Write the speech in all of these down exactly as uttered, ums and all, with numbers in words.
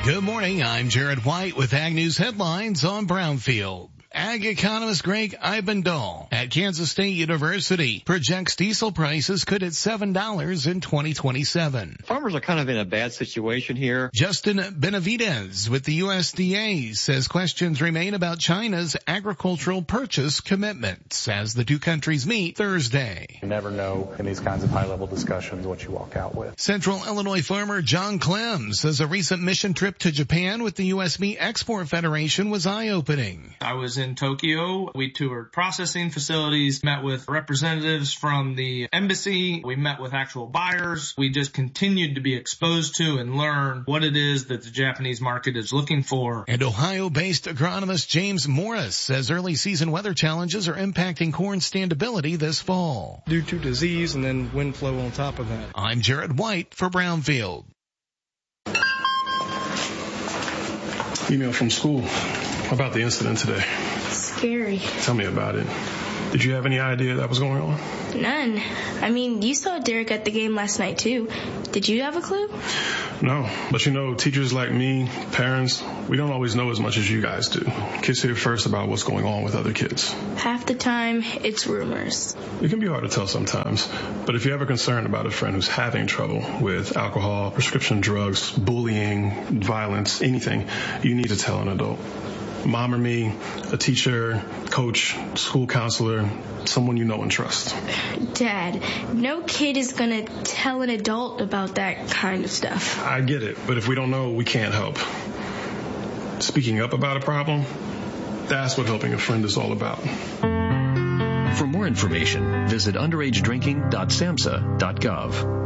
Good morning. I'm Jared White with Ag News headlines on Brownfield. Ag economist Greg Eibendal at Kansas State University projects diesel prices could hit seven dollars in twenty twenty-seven. Farmers are kind of in a bad situation here. Justin Benavidez with the U S D A says questions remain about China's agricultural purchase commitments as the two countries meet Thursday. You never know in these kinds of high-level discussions what you walk out with. Central Illinois farmer John Clem says a recent mission trip to Japan with the U S Meat Export Federation was eye-opening. I was in Tokyo. We toured processing facilities, met with representatives from the embassy. We met with actual buyers. We just continued to be exposed to and learn what it is that the Japanese market is looking for. And Ohio-based agronomist James Morris says early season weather challenges are impacting corn standability this fall. Due to disease and then wind flow on top of that. I'm Jared White for Brownfield. Email from school about the incident today. Scary. Tell me about it. Did you have any idea that was going on? None. I mean, you saw Derek at the game last night too. Did you have a clue? No, but you know, teachers like me, parents, we don't always know as much as you guys do. Kids hear first about what's going on with other kids. Half the time, it's rumors. It can be hard to tell sometimes, but if you're ever concerned about a friend who's having trouble with alcohol, prescription drugs, bullying, violence, anything, you need to tell an adult. Mom or me, a teacher, coach, school counselor, someone you know and trust. Dad, no kid is going to tell an adult about that kind of stuff. I get it, but if we don't know, we can't help. Speaking up about a problem, that's what helping a friend is all about. For more information, visit underage drinking dot samhsa dot gov.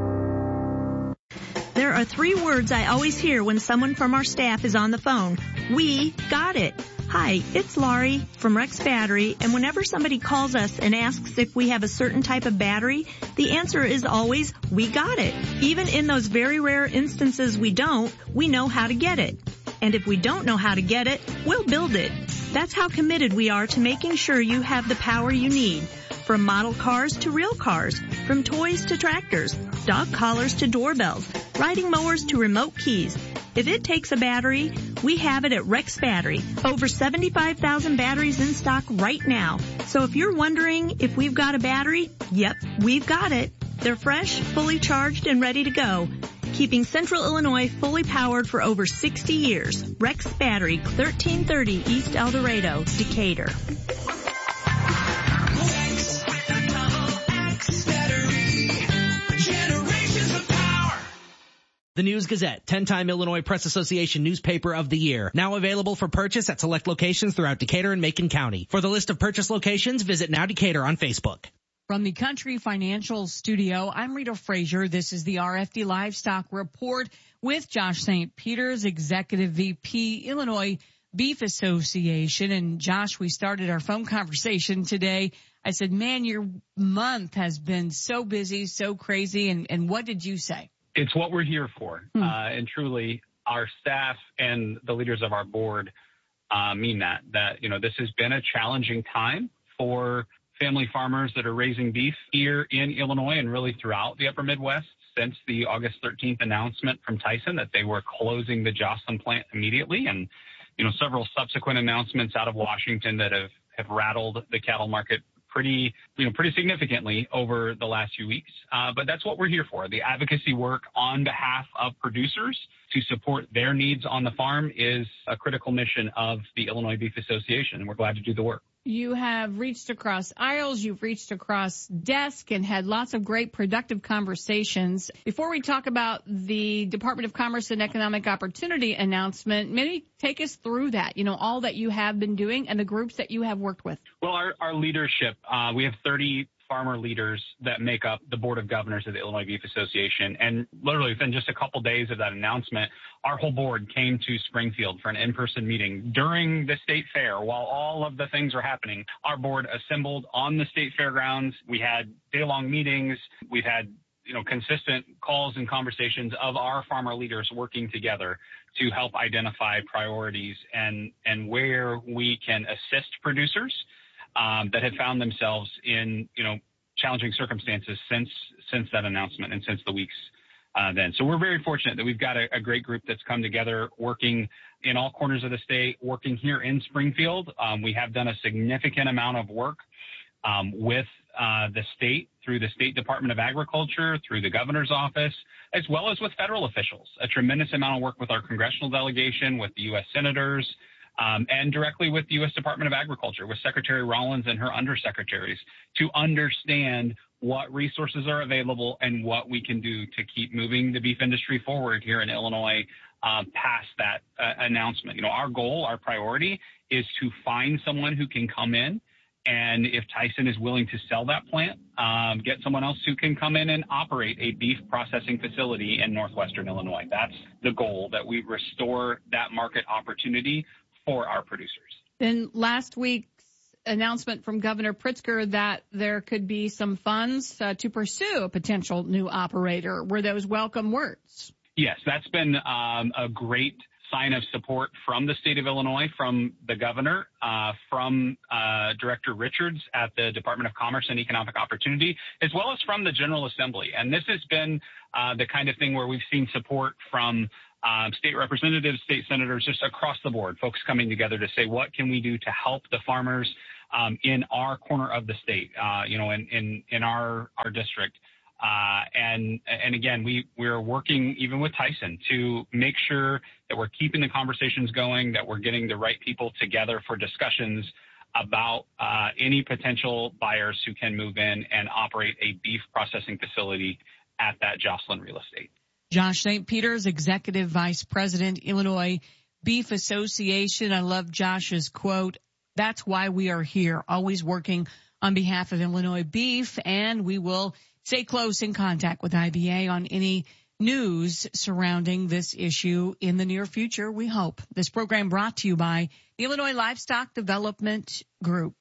There are three words I always hear when someone from our staff is on the phone. We got it. Hi, it's Laurie from Rex Battery, and whenever somebody calls us and asks if we have a certain type of battery, the answer is always, we got it. Even in those very rare instances we don't, we know how to get it. And if we don't know how to get it, we'll build it. That's how committed we are to making sure you have the power you need. From model cars to real cars, from toys to tractors, dog collars to doorbells, riding mowers to remote keys. If it takes a battery, we have it at Rex Battery. Over seventy-five thousand batteries in stock right now. So if you're wondering if we've got a battery, yep, we've got it. They're fresh, fully charged, and ready to go. Keeping Central Illinois fully powered for over sixty years. Rex Battery, thirteen thirty East El Dorado, Decatur. The News Gazette, ten-time Illinois Press Association Newspaper of the Year. Now available for purchase at select locations throughout Decatur and Macon County. For the list of purchase locations, visit Now Decatur on Facebook. From the Country Financial Studio, I'm Rita Frazier. This is the R F D Livestock Report with Josh Saint Peters, Executive V P, Illinois Beef Association. And Josh, we started our phone conversation today. I said, man, your month has been so busy, so crazy. And, and what did you say? It's what we're here for. Hmm. Uh, and truly, our staff and the leaders of our board uh, mean that, that, you know, this has been a challenging time for family farmers that are raising beef here in Illinois and really throughout the upper Midwest since the August thirteenth announcement from Tyson that they were closing the Joslyn plant immediately. And, you know, several subsequent announcements out of Washington that have, have rattled the cattle market pretty, you know, pretty significantly over the last few weeks. Uh, but that's what we're here for. The advocacy work on behalf of producers to support their needs on the farm is a critical mission of the Illinois Beef Association, and we're glad to do the work. You have reached across aisles, you've reached across desk and had lots of great productive conversations. Before we talk about the Department of Commerce and Economic Opportunity announcement, maybe take us through that, you know, all that you have been doing and the groups that you have worked with. Well, our, our leadership, uh, we have thirty farmer leaders that make up the Board of Governors of the Illinois Beef Association. And literally within just a couple days of that announcement, our whole board came to Springfield for an in-person meeting during the state fair. While all of the things were happening, our board assembled on the state fairgrounds. We had day-long meetings. We've had, you know, consistent calls and conversations of our farmer leaders working together to help identify priorities and, and where we can assist producers Um, that have found themselves in, you know, challenging circumstances since since that announcement and since the weeks uh, then. So we're very fortunate that we've got a, a great group that's come together, working in all corners of the state, working here in Springfield. Um, we have done a significant amount of work um, with uh, the state, through the State Department of Agriculture, through the governor's office, as well as with federal officials. A tremendous amount of work with our congressional delegation, with the U S senators, um, and directly with the U S Department of Agriculture, with Secretary Rollins and her undersecretaries, to understand what resources are available and what we can do to keep moving the beef industry forward here in Illinois um, past that uh, announcement. You know, our goal, our priority is to find someone who can come in, and if Tyson is willing to sell that plant, um, get someone else who can come in and operate a beef processing facility in northwestern Illinois. That's the goal, that we restore that market opportunity for our producers. Then last week's announcement from Governor Pritzker that there could be some funds uh, to pursue a potential new operator. Were those welcome words? Yes, that's been um, a great sign of support from the state of Illinois, from the governor, uh, from uh, Director Richards at the Department of Commerce and Economic Opportunity, as well as from the General Assembly. And this has been uh, the kind of thing where we've seen support from um, state representatives, state senators, just across the board, folks coming together to say, what can we do to help the farmers um, in our corner of the state, uh, you know, in, in, in our, our district. Uh, and, and again, we, we're working even with Tyson to make sure that we're keeping the conversations going, that we're getting the right people together for discussions about uh, any potential buyers who can move in and operate a beef processing facility at that Jocelyn Real Estate. Josh Saint Peters, Executive Vice President, Illinois Beef Association. I love Josh's quote. That's why we are here, always working on behalf of Illinois beef, and we will stay close in contact with I B A on any news surrounding this issue in the near future, we hope. This program brought to you by the Illinois Livestock Development Group.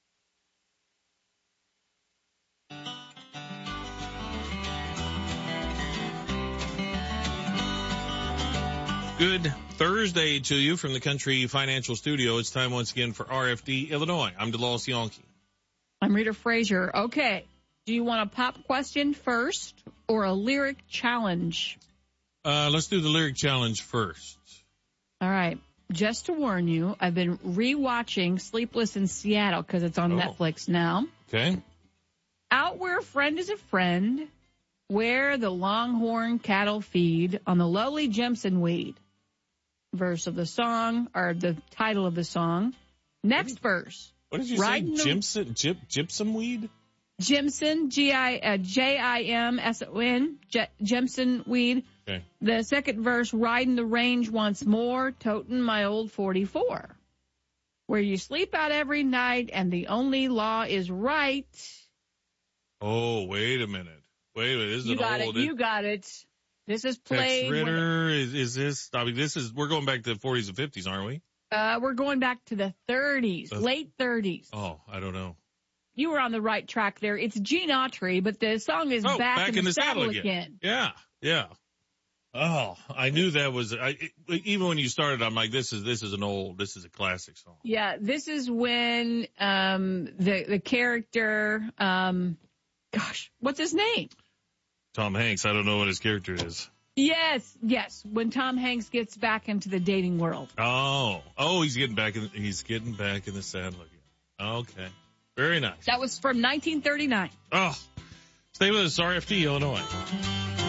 Good Thursday to you from the Country Financial Studio. It's time once again for R F D Illinois. I'm DeLawes Yonke. I'm Rita Frazier. Okay. Do you want a pop question first or a lyric challenge? Uh, let's do the lyric challenge first. All right. Just to warn you, I've been rewatching Sleepless in Seattle because it's on oh. Netflix now. Okay. Out where a friend is a friend, where the longhorn cattle feed on the lowly Jimson weed. Verse of the song, or the title of the song. Next what did, verse. What did you Riding say? Jimson, gyp, gypsum weed? Jimson, G I, uh, J I M S O N, J- Jimson weed. Okay. The second verse, riding the range once more, toting my old forty-four. Where you sleep out every night and the only law is right. Oh, wait a minute. Wait a minute. This is you an got old, it. You got it. This is played. Tex Ritter, is, is this, I mean, this is, we're going back to the forties and fifties, aren't we? Uh, we're going back to the thirties, uh, late thirties. Oh, I don't know. You were on the right track there. It's Gene Autry, but the song is oh, back, back in, in the, the saddle, saddle again. again. Yeah, yeah. Oh, I knew that was, I, it, even when you started, I'm like, this is, this is an old, this is a classic song. Yeah, this is when, um, the, the character, um, gosh, what's his name? Tom Hanks. I don't know what his character is. Yes, yes. When Tom Hanks gets back into the dating world. Oh, oh, he's getting back in, he's getting back in the saddle again. Okay. Very nice. That was from nineteen thirty-nine. Oh, stay with us, R F D Illinois.